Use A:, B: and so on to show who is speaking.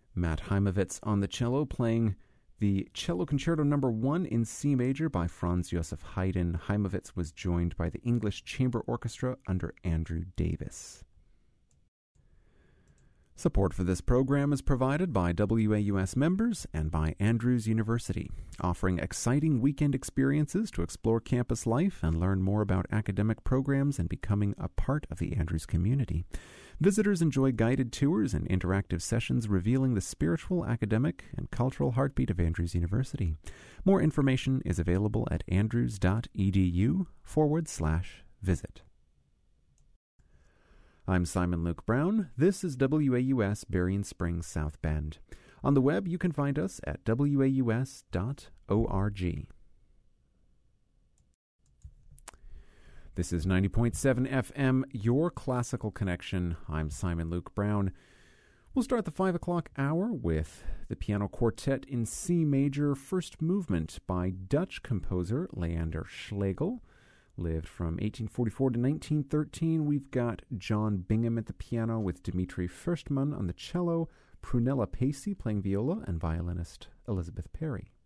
A: Matt Heimovitz on the cello, playing the Cello Concerto No. 1 in C major by Franz Joseph Haydn. Heimovitz was joined by the English Chamber Orchestra under Andrew Davis. Support for this program is provided by WAUS members and by Andrews University, offering exciting weekend experiences to explore campus life and learn more about academic programs and becoming a part of the Andrews community. Visitors enjoy guided tours and interactive sessions revealing the spiritual, academic, and cultural heartbeat of Andrews University. More information is available at andrews.edu/visit. I'm Simon Luke Brown. This is WAUS Berrien Springs South Bend. On the web, you can find us at waus.org. This is 90.7 FM, your classical connection. I'm Simon Luke Brown. We'll start the 5 o'clock hour with the piano quartet in C major, first movement by Dutch composer Leander Schlegel. Lived from 1844 to 1913. We've got John Bingham at the piano with Dmitri Fürstmann on the cello, Prunella Pacey playing viola, and violinist Elizabeth Perry.